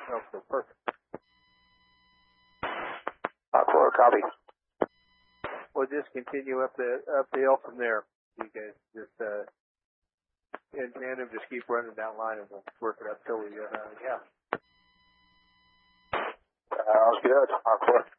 Okay, perfect. Aqua, copy. We'll just continue up the hill from there. You guys just in tandem, just keep running down line, and we'll work it up till we yeah. Sounds good. Aqua.